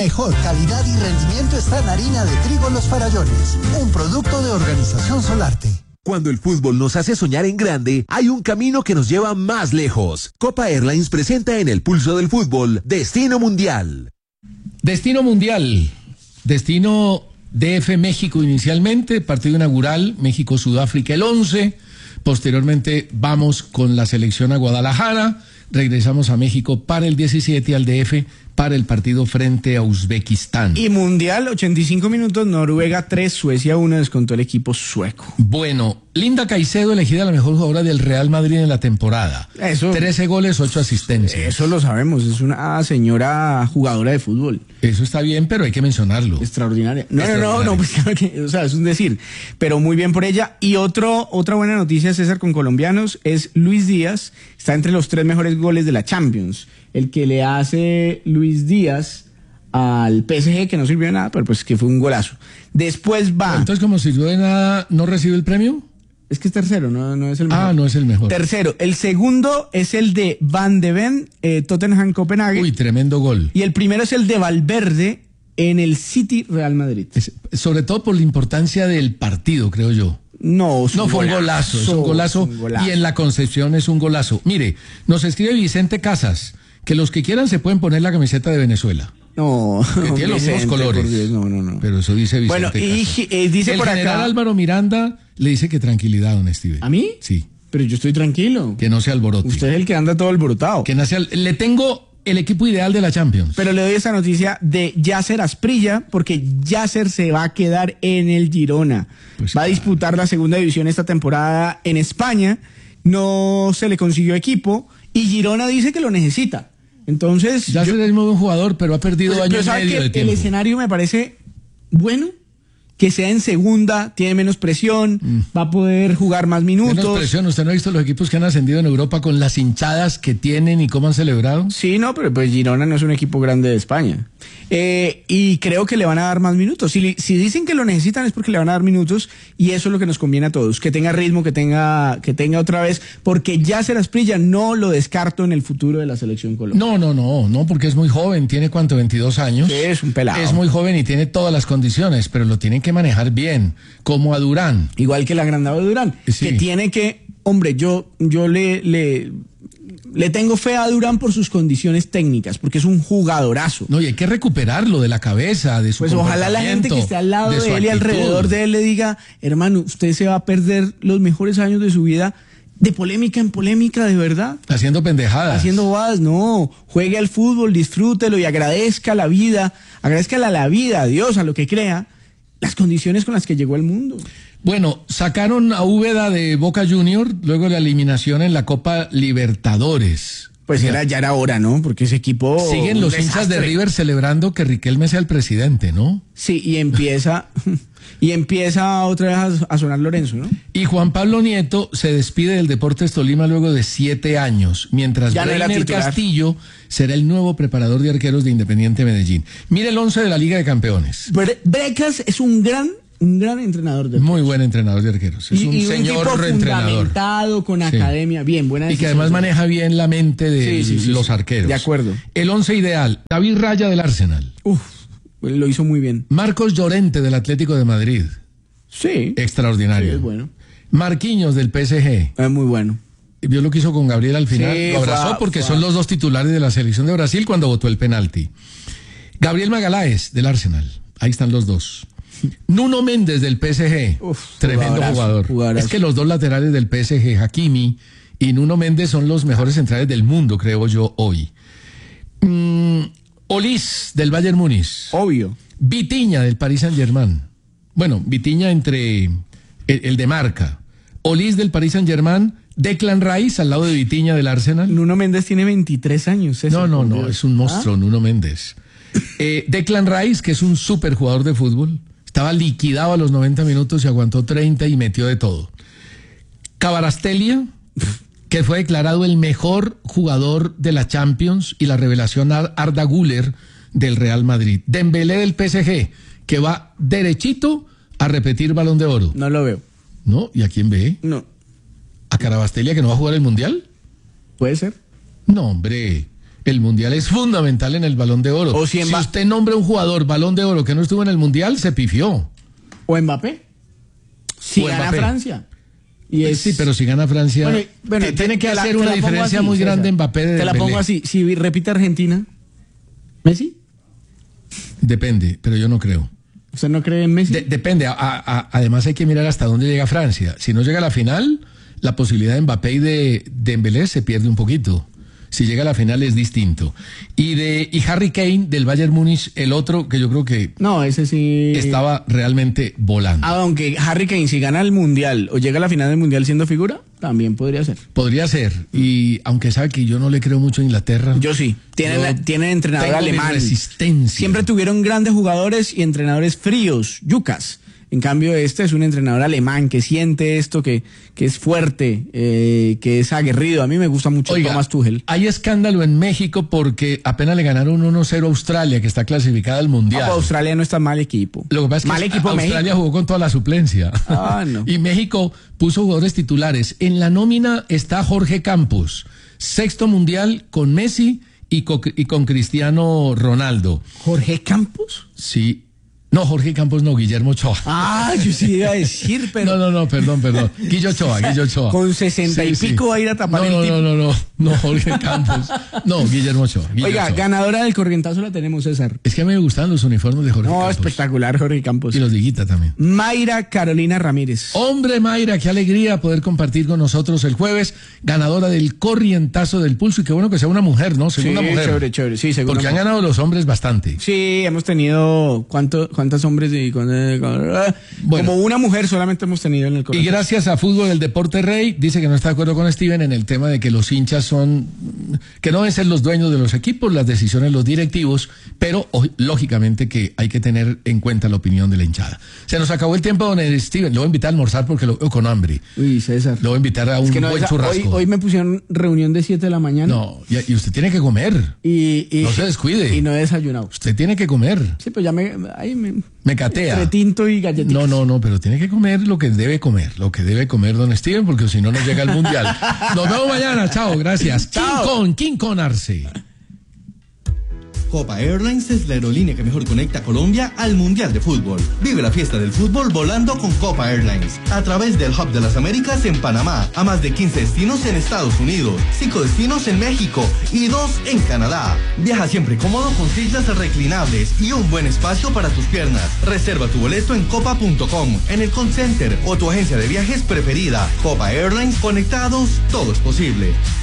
Mejor calidad y rendimiento está en harina de trigo Los Farallones, un producto de Organización Solarte. Cuando el fútbol nos hace soñar en grande, hay un camino que nos lleva más lejos. Copa Airlines presenta en el pulso del fútbol Destino Mundial. Destino Mundial, destino DF México inicialmente, partido inaugural, México-Sudáfrica el 11, posteriormente vamos con la selección a Guadalajara, regresamos a México para el 17 al DF para el partido frente a Uzbekistán. Y Mundial, 85 minutos, Noruega 3, Suecia 1, descontó el equipo sueco. Bueno, Linda Caicedo elegida la mejor jugadora del Real Madrid en la temporada. 13 goles, 8 asistencias. Eso lo sabemos, es una señora jugadora de fútbol. Eso está bien, pero hay que mencionarlo. Extraordinaria. No, pues claro que, o sea, es un decir, pero muy bien por ella. Y otra buena noticia, César, con colombianos, es Luis Díaz, está entre los 3 mejores goles de la Champions. El que le hace Luis Díaz al PSG, que no sirvió de nada, pero pues que fue un golazo. Después va... Entonces, como sirvió de nada, ¿no recibe el premio? Es que es tercero, no es el mejor. Ah, no es el mejor. Tercero. El segundo es el de Van de Ven, Tottenham Copenhague. Uy, tremendo gol. Y el primero es el de Valverde en el City Real Madrid. Sobre todo por la importancia del partido, creo yo. No fue un golazo, es un golazo. Y en la Concepción es un golazo. Mire, nos escribe Vicente Casas que los que quieran se pueden poner la camiseta de Venezuela. No, que tiene los mismos colores. Dios, no. Pero eso dice Vicente. Bueno, y dice el por general acá. Álvaro Miranda le dice que tranquilidad, don Steve. ¿A mí? Sí. Pero yo estoy tranquilo. Que no se alborote. Usted es el que anda todo alborotado. Que le tengo el equipo ideal de la Champions. Pero le doy esta noticia de Yasser Asprilla, porque Yasser se va a quedar en el Girona. Pues va a disputar la segunda división esta temporada en España. No se le consiguió equipo y Girona dice que lo necesita. Entonces, Yasser es muy buen jugador, pero ha perdido años y medio de tiempo. El escenario me parece bueno, que sea en segunda, tiene menos presión, va a poder jugar más minutos. Menos presión, ¿usted no ha visto los equipos que han ascendido en Europa con las hinchadas que tienen y cómo han celebrado? Sí, no, pero pues Girona no es un equipo grande de España. Y creo que le van a dar más minutos. Si dicen que lo necesitan es porque le van a dar minutos y eso es lo que nos conviene a todos. Que tenga ritmo, que tenga otra vez, porque Yasser Asprilla no lo descarto en el futuro de la selección colombiana. No, porque es muy joven, tiene ¿cuánto? 22 años. Sí, es un pelado. Es muy joven y tiene todas las condiciones, pero lo tienen que manejar bien, como a Durán. Igual que el agrandado de Durán, sí. Que tiene que, hombre, yo le tengo fe a Durán por sus condiciones técnicas, porque es un jugadorazo. No, y hay que recuperarlo de la cabeza, de su Pues ojalá la gente que esté al lado de él y alrededor de él le diga, hermano, usted se va a perder los mejores años de su vida de polémica en polémica, de verdad. Haciendo pendejadas. Haciendo bobadas, no. Juegue al fútbol, disfrútelo y agradezca la vida, agradezca a la vida, a Dios, a lo que crea, las condiciones con las que llegó al mundo. Bueno, sacaron a Úbeda de Boca Junior luego de la eliminación en la Copa Libertadores. Pues ya era hora, ¿no? Porque ese equipo... Siguen los hinchas de River celebrando que Riquelme sea el presidente, ¿no? Sí, y empieza otra vez a sonar Lorenzo, ¿no? Y Juan Pablo Nieto se despide del Deportes Tolima luego de 7 años, mientras Breiner Castillo será el nuevo preparador de arqueros de Independiente Medellín. Mire el 11 de la Liga de Campeones. Brecas es un gran entrenador de arqueros. Muy buen entrenador de arqueros. Es un señor entrenador. Fundamentado, con academia, bien, buena decisión. Y que además maneja bien la mente de los arqueros. De acuerdo. El 11 ideal, David Raya del Arsenal. Lo hizo muy bien. Marcos Llorente del Atlético de Madrid. Sí. Extraordinario. Sí, es bueno. Marquinhos del PSG. Es muy bueno. Vio lo que hizo con Gabriel al final. Sí, lo abrazó porque son los dos titulares de la selección de Brasil cuando votó el penalti. Gabriel Magaláes del Arsenal. Ahí están los dos. Nuno Méndez del PSG. Tremendo jugador. Es que los dos laterales del PSG, Hakimi y Nuno Méndez, son los mejores centrales del mundo, creo yo, hoy. Olís del Bayern Múnich. Obvio. Vitinha del Paris Saint-Germain. Bueno, Vitinha entre el de marca. Olís del Paris Saint-Germain. Declan Rice al lado de Vitinha del Arsenal. Nuno Méndez tiene 23 años. No, es un monstruo, Nuno Méndez. Declan Rice, que es un súper jugador de fútbol. Estaba liquidado a los 90 minutos y aguantó 30 y metió de todo. Kvaratskhelia, que fue declarado el mejor jugador de la Champions, y la revelación Arda Güler del Real Madrid. Dembélé del PSG, que va derechito a repetir Balón de Oro. No lo veo. ¿No? ¿Y a quién ve? No. ¿A Kvaratskhelia, que no va a jugar el Mundial? ¿Puede ser? No, hombre. El Mundial es fundamental en el Balón de Oro. Si usted nombra un jugador Balón de Oro que no estuvo en el Mundial, se pifió. O Mbappé. Si gana Francia. Sí, pero si gana Francia, bueno, tiene que hacer una diferencia así, muy grande Mbappé de Te la pongo así, si repite Argentina, ¿Messi? Depende, pero yo no creo. ¿Usted no cree en Messi? Depende, además hay que mirar hasta dónde llega Francia. Si no llega a la final, la posibilidad de Mbappé y de Dembélé se pierde un poquito. Si llega a la final es distinto. Y Harry Kane del Bayern Múnich, el otro que yo creo que no, ese sí estaba realmente volando. Aunque Harry Kane si gana el Mundial o llega a la final del Mundial siendo figura, también podría ser. Podría ser. Y aunque sabe que yo no le creo mucho a Inglaterra. Yo sí. Tienen entrenador alemán. Resistencia. Siempre tuvieron grandes jugadores y entrenadores fríos, yucas. En cambio, este es un entrenador alemán que siente esto, que es fuerte, que es aguerrido. A mí me gusta mucho Thomas Tuchel. Hay escándalo en México porque apenas le ganaron 1-0 a Australia, que está clasificada al Mundial. Australia no está mal equipo. Lo que pasa es que Australia México jugó con toda la suplencia. No. Y México puso jugadores titulares. En la nómina está Jorge Campos, 6º Mundial con Messi y con Cristiano Ronaldo. ¿Jorge Campos? Sí. No, Jorge Campos no, Guillermo Ochoa. Yo sí iba a decir, pero... No, perdón. Guillo Ochoa. Con 60 y pico va a ir a tapar el tipo. No, Jorge Campos. No, Guillermo Ochoa. Oiga, ganadora del corrientazo la tenemos, César. Es que a mí me gustan los uniformes de Jorge Campos. Espectacular, Jorge Campos. Y los de Higuita también. Mayra Carolina Ramírez. Hombre, Mayra, qué alegría poder compartir con nosotros el jueves. Ganadora del corrientazo del pulso. Y qué bueno que sea una mujer, ¿no? Segunda mujer. Chévere. Sí, segunda porque han ganado los hombres bastante. Sí, hemos tenido... ¿Cuántos hombres? Como una mujer solamente hemos tenido en el corrientazo. Y gracias a Fútbol del Deporte Rey, dice que no está de acuerdo con Steven en el tema de que los hinchas que no deben ser los dueños de los equipos, las decisiones los directivos, pero lógicamente que hay que tener en cuenta la opinión de la hinchada. Se nos acabó el tiempo, don Steven. Lo voy a invitar a almorzar porque lo veo con hambre. Uy, César. Lo voy a invitar a un buen churrasco. Hoy me pusieron reunión de 7 de la mañana. No, y usted tiene que comer. No se descuide. Y no he desayunado. Usted tiene que comer. Sí, pues ya me catea. Entre tinto y galletitas. No, pero tiene que comer lo que debe comer, don Steven, porque si no llega al Mundial. Nos vemos mañana, chao, gracias. King Con Arce. Copa Airlines es la aerolínea que mejor conecta a Colombia al Mundial de Fútbol. Vive la fiesta del fútbol volando con Copa Airlines. A través del Hub de las Américas en Panamá, a más de 15 destinos en Estados Unidos, 5 destinos en México y 2 en Canadá. Viaja siempre cómodo con sillas reclinables y un buen espacio para tus piernas. Reserva tu boleto en copa.com, en el call center o tu agencia de viajes preferida. Copa Airlines, conectados, todo es posible.